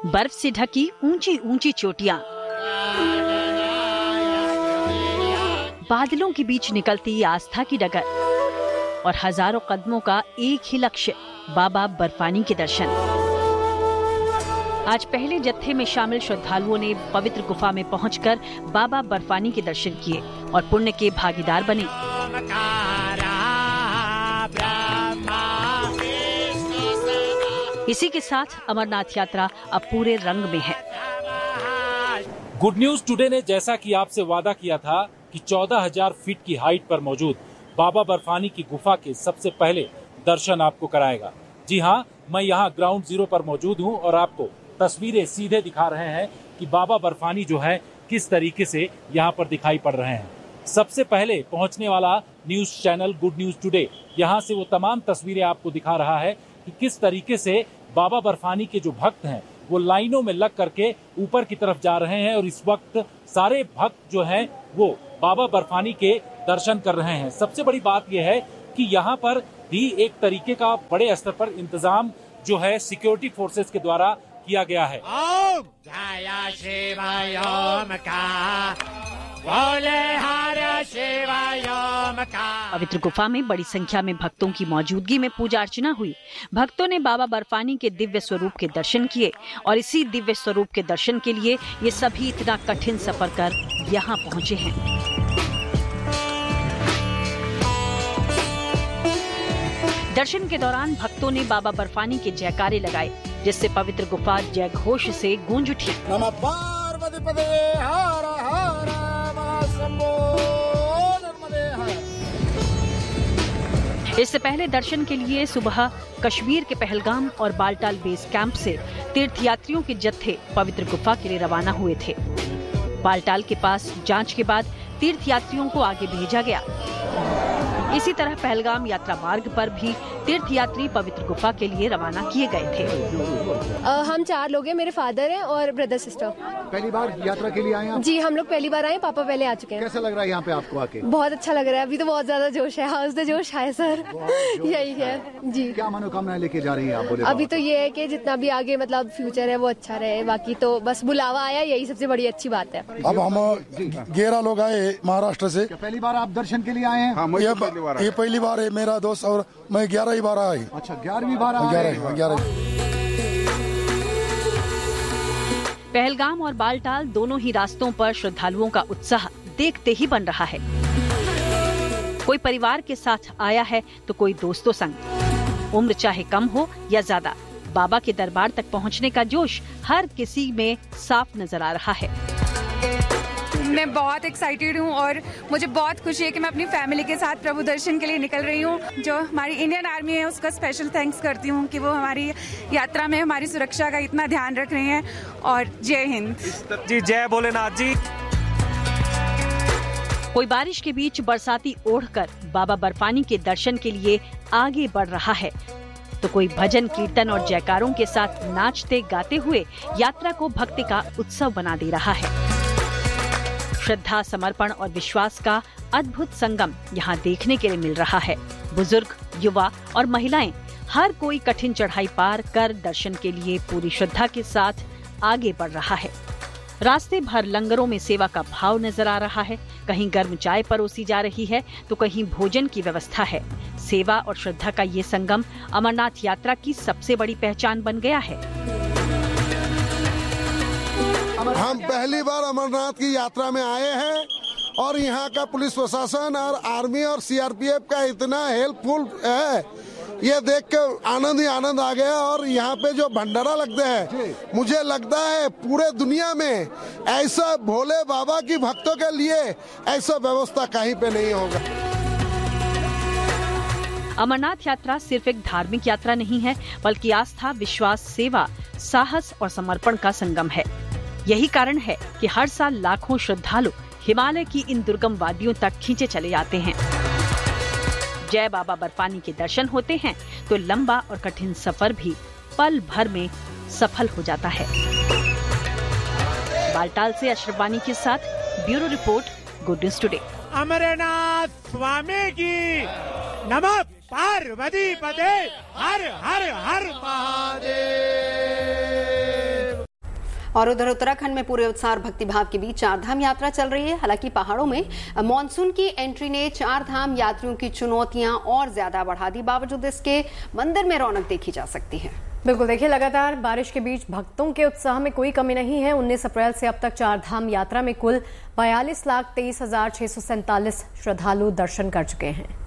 बर्फ से ढकी ऊंची ऊंची चोटियां, बादलों के बीच निकलती आस्था की डगर और हजारों कदमों का एक ही लक्ष्य, बाबा बर्फानी के दर्शन। आज पहले जत्थे में शामिल श्रद्धालुओं ने पवित्र गुफा में पहुंचकर बाबा बर्फानी के दर्शन किए और पुण्य के भागीदार बने। इसी के साथ अमरनाथ यात्रा अब पूरे रंग में है। गुड न्यूज टुडे ने जैसा कि आपसे वादा किया था कि 14,000 फीट की हाइट पर मौजूद बाबा बर्फानी की गुफा के सबसे पहले दर्शन आपको कराएगा। जी हाँ, मैं यहाँ ग्राउंड जीरो पर मौजूद हूँ और आपको तस्वीरें सीधे दिखा रहे हैं कि बाबा बर्फानी जो है किस तरीके से यहाँ पर दिखाई पड़ रहे हैं। सबसे पहले पहुँचने वाला news channel good news today यहाँ से वो तमाम तस्वीरें आपको दिखा रहा है कि किस तरीके से बाबा बर्फानी के जो भक्त हैं वो लाइनों में लग करके ऊपर की तरफ जा रहे हैं और इस वक्त सारे भक्त जो हैं वो बाबा बर्फानी के दर्शन कर रहे हैं। सबसे बड़ी बात यह है कि यहाँ पर भी एक तरीके का बड़े स्तर पर इंतजाम जो है सिक्योरिटी फोर्सेस के द्वारा किया गया है। ओम जय शिवाय ओम का बोले हर शिवाय ओम का। पवित्र गुफा में बड़ी संख्या में भक्तों की मौजूदगी में पूजा अर्चना हुई। भक्तों ने बाबा बर्फानी के दिव्य स्वरूप के दर्शन किए और इसी दिव्य स्वरूप के दर्शन के लिए ये सभी इतना कठिन सफर कर यहाँ पहुँचे हैं। दर्शन के दौरान भक्तों ने बाबा बर्फानी के जयकारे लगाए, जिससे पवित्र गुफा जय घोष से गूंज उठी। नमः पार्वती पते हर हर महाशंभो नर्मदे हर। इससे पहले दर्शन के लिए सुबह कश्मीर के पहलगाम और बालटाल बेस कैंप से तीर्थयात्रियों के जत्थे पवित्र गुफा के लिए रवाना हुए थे। बालटाल के पास जांच के बाद तीर्थयात्रियों को आगे भेजा गया। इसी तरह पहलगाम यात्रा मार्ग पर भी तीर्थयात्री पवित्र गुफा के लिए रवाना किए गए थे। हम 4 लोग हैं, मेरे फादर हैं और ब्रदर सिस्टर। पहली बार यात्रा के लिए आए हैं? जी, हम लोग पहली बार आए, पापा पहले आ चुके हैं। कैसा लग रहा है यहाँ पे आपको आके? बहुत अच्छा लग रहा है, अभी तो बहुत ज्यादा जोश है। हाउस द जोश है सर, यही है जी। क्या मनोकामना लेके जा रही है आप? बोले अभी तो ये है कि जितना भी आगे मतलब फ्यूचर है वो अच्छा रहे, बाकी तो बस बुलावा आया, यही सबसे बड़ी अच्छी बात है। अब हम 11 लोग आए महाराष्ट्र से। पहली बार आप दर्शन के लिए आए हैं? ये पहली बार है, मेरा दोस्त और मैं 11 बार आए। अच्छा, 11वीं बार आए? 11। पहलगाम और बालटाल दोनों ही रास्तों पर श्रद्धालुओं का उत्साह देखते ही बन रहा है। कोई परिवार के साथ आया है तो कोई दोस्तों संग। उम्र चाहे कम हो या ज्यादा, बाबा के दरबार तक पहुंचने का जोश हर किसी में साफ नजर आ रहा है। मैं बहुत एक्साइटेड हूँ और मुझे बहुत खुशी है कि मैं अपनी फैमिली के साथ प्रभु दर्शन के लिए निकल रही हूँ। जो हमारी इंडियन आर्मी है उसका स्पेशल थैंक्स करती हूँ कि वो हमारी यात्रा में हमारी सुरक्षा का इतना ध्यान रख रही हैं। और जय हिंद जी, जय भोलेनाथ जी। कोई बारिश के बीच बरसाती ओढ़कर बाबा बर्फानी के दर्शन के लिए आगे बढ़ रहा है, तो कोई भजन कीर्तन और जयकारों के साथ नाचते गाते हुए यात्रा को भक्ति का उत्सव बना दे रहा है। श्रद्धा, समर्पण और विश्वास का अद्भुत संगम यहाँ देखने के लिए मिल रहा है। बुजुर्ग, युवा और महिलाएं, हर कोई कठिन चढ़ाई पार कर दर्शन के लिए पूरी श्रद्धा के साथ आगे बढ़ रहा है। रास्ते भर लंगरों में सेवा का भाव नजर आ रहा है। कहीं गर्म चाय परोसी जा रही है तो कहीं भोजन की व्यवस्था है। सेवा और श्रद्धा का ये संगम अमरनाथ यात्रा की सबसे बड़ी पहचान बन गया है। हम पहली बार अमरनाथ की यात्रा में आए हैं और यहाँ का पुलिस प्रशासन और आर्मी और सीआरपीएफ का इतना हेल्पफुल है, ये देख के आनंद ही आनंद आ गया। और यहाँ पे जो भंडारा लगते हैं, मुझे लगता है पूरे दुनिया में ऐसा भोले बाबा की भक्तों के लिए ऐसा व्यवस्था कहीं पे नहीं होगा। अमरनाथ यात्रा सिर्फ एक धार्मिक यात्रा नहीं है, बल्कि आस्था, विश्वास, सेवा, साहस और समर्पण का संगम है। यही कारण है कि हर साल लाखों श्रद्धालु हिमालय की इन दुर्गम वादियों तक खींचे चले जाते हैं। जय बाबा बर्फानी के दर्शन होते हैं तो लंबा और कठिन सफर भी पल भर में सफल हो जाता है। बालटाल से अशरफ वानी के साथ bureau report, good news today. Amarnath स्वामी की नमः पार्वती पते हर हर हर महादेव। और उधर उत्तराखंड में पूरे उत्साह और भक्तिभाव के बीच चारधाम यात्रा चल रही है। हालांकि पहाड़ों में मानसून की एंट्री ने चारधाम यात्रियों की चुनौतियां और ज्यादा बढ़ा दी। बावजूद इसके मंदिर में रौनक देखी जा सकती है। बिल्कुल, देखिए लगातार बारिश के बीच भक्तों के उत्साह में कोई कमी नहीं है। 19 अप्रैल से अब तक चारधाम यात्रा में कुल 42,23,647 श्रद्धालु दर्शन कर चुके हैं।